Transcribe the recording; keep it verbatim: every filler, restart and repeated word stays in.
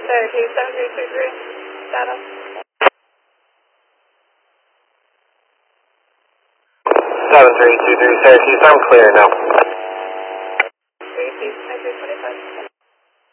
Syracuse, seven three two three, status. seven three two three Syracuse, I'm clear now.